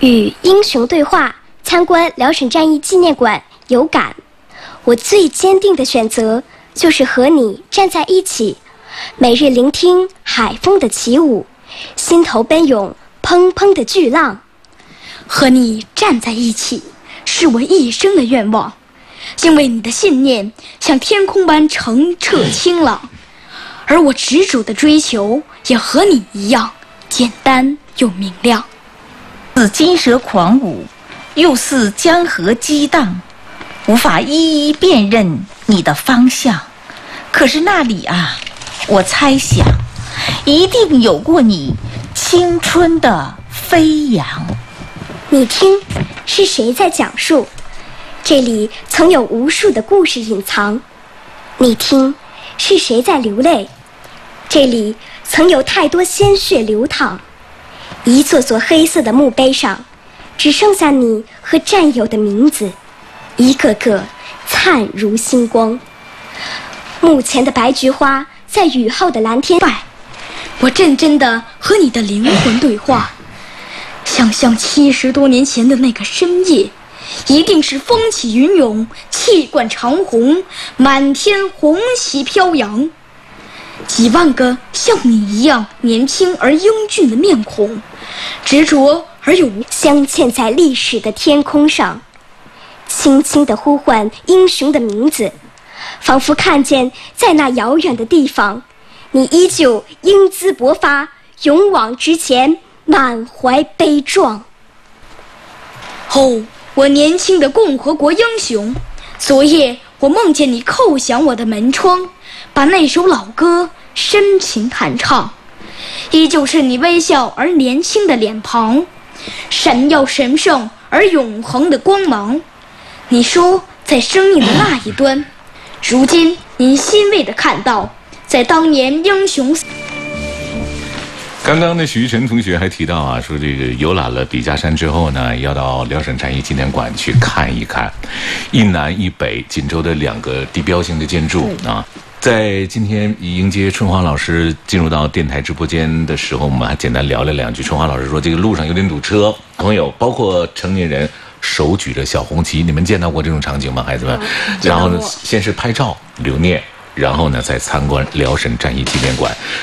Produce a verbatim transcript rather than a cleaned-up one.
与英雄对话，参观辽沈战役纪念馆有感。我最坚定的选择就是和你站在一起，每日聆听海风的起舞，心头奔涌砰砰的巨浪。 和你站在一起是我一生的愿望，因为你的信念像天空般澄澈清朗，而我执着的追求也和你一样简单又明亮。 似金蛇狂舞，又似江河激荡，无法一一辨认你的方向。可是那里啊，我猜想一定有过你青春的飞扬。 你听，是谁在讲述？这里曾有无数的故事隐藏。你听，是谁在流泪？这里曾有太多鲜血流淌。一座座黑色的墓碑上，只剩下你和战友的名字，一个个灿如星光。墓前的白菊花在雨后的蓝天外， 我真真的和你的灵魂对话。想象七十多年前的那个深夜，一定是风起云涌，气贯长虹，满天红旗飘扬。几万个像你一样年轻而英俊的面孔，执着而又镶嵌在历史的天空上，轻轻地呼唤英雄的名字，仿佛看见在那遥远的地方，你依旧英姿勃发，勇往直前，满怀悲壮。 哦，我年轻的共和国英雄，昨夜我梦见你叩响我的门窗，把那首老歌深情弹唱，依旧是你微笑而年轻的脸庞，闪耀神圣而永恒的光芒。你说，在生命的那一端，如今您欣慰地看到，在当年英雄。 刚刚呢，许玉晨同学还提到啊，说这个游览了笔架山之后呢，要到辽沈战役纪念馆去看一看，一南一北锦州的两个地标性的建筑啊。在今天迎接春华老师进入到电台直播间的时候，我们还简单聊了两句。春华老师说，这个路上有点堵车，朋友包括成年人手举着小红旗，你们见到过这种场景吗，孩子们？然后呢，先是拍照留念，然后呢再参观辽沈战役纪念馆。